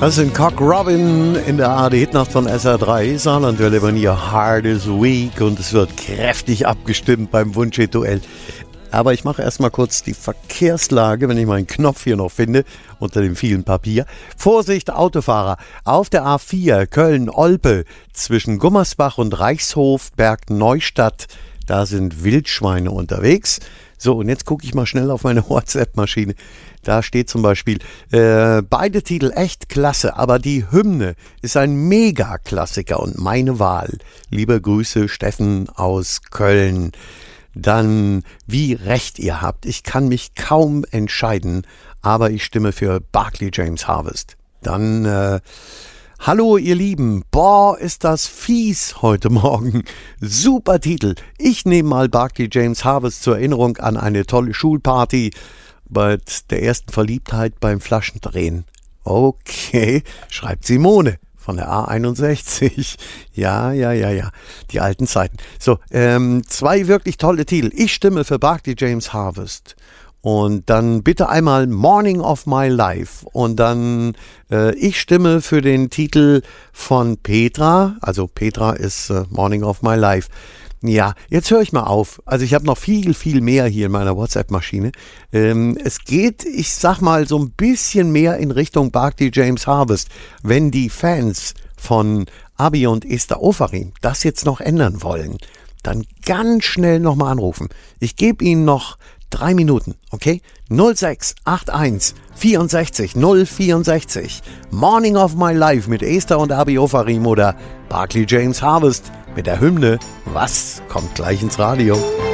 Das sind Cock Robin in der ARD-Hitnacht von SR3. Saarlandwelle bei ihr Hardest Week und es wird kräftig abgestimmt beim Wunschhit-Duell. Aber ich mache erstmal kurz die Verkehrslage, wenn ich meinen Knopf hier noch finde, unter dem vielen Papier. Vorsicht, Autofahrer. Auf der A4 Köln-Olpe zwischen Gummersbach und Reichshof, Bergneustadt. Da sind Wildschweine unterwegs. So, und jetzt gucke ich mal schnell auf meine WhatsApp-Maschine. Da steht zum Beispiel, beide Titel echt klasse, aber die Hymne ist ein Mega-Klassiker und meine Wahl. Liebe Grüße, Steffen aus Köln. Dann, wie recht ihr habt, ich kann mich kaum entscheiden, aber ich stimme für Barclay James Harvest. Dann, hallo ihr Lieben, boah ist das fies heute Morgen. Super Titel. Ich nehme mal Barclay James Harvest zur Erinnerung an eine tolle Schulparty bei der ersten Verliebtheit beim Flaschendrehen. Okay, schreibt Simone von der A61. Ja, die alten Zeiten. So, zwei wirklich tolle Titel. Ich stimme für Barclay James Harvest. Und dann bitte einmal Morning of My Life. Und dann ich stimme für den Titel von Petra. Also Petra ist Morning of My Life. Ja, jetzt höre ich mal auf. Also ich habe noch viel, viel mehr hier in meiner WhatsApp-Maschine. Es geht, ich sag mal, so ein bisschen mehr in Richtung Barclay James Harvest. Wenn die Fans von Abi und Esther Ofarim das jetzt noch ändern wollen, dann ganz schnell nochmal anrufen. Ich gebe Ihnen noch 3 Minuten, okay? 0681 64 064. Morning of My Life mit Esther und Abi Ofarim oder Barclay James Harvest mit der Hymne. Was kommt gleich ins Radio?